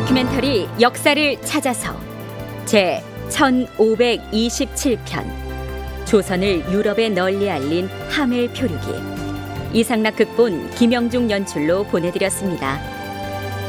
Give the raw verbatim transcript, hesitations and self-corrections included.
다큐멘터리 역사를 찾아서 제 천오백이십칠 편 조선을 유럽에 널리 알린 하멜 표류기, 이상락 극본, 김영중 연출로 보내드렸습니다.